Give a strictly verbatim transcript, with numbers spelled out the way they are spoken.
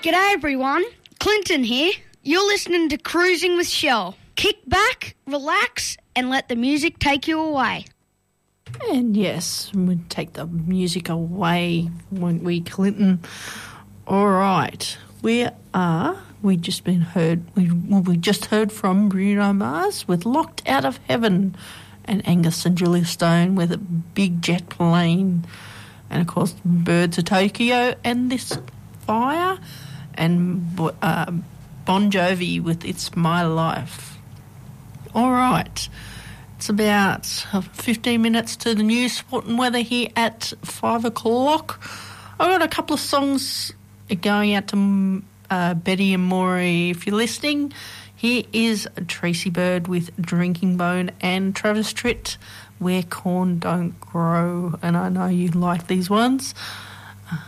G'day everyone, Clinton here. You're listening to Cruising with Shell. Kick back, relax, and let the music take you away. And yes, we take the music away, won't we, Clinton? All right, we are. We just been heard. We well, we just heard from Bruno Mars with "Locked Out of Heaven," and Angus and Julia Stone with a "Big Jet Plane," and of course, "Birds of Tokyo" and "This Fire," and uh, Bon Jovi with "It's My Life." All right. It's about fifteen minutes to the news, sport and weather here at five o'clock. I've got a couple of songs going out to uh, Betty and Maury. If you're listening, here is Tracy Bird with Drinking Bone and Travis Tritt, Where Corn Don't Grow. And I know you like these ones.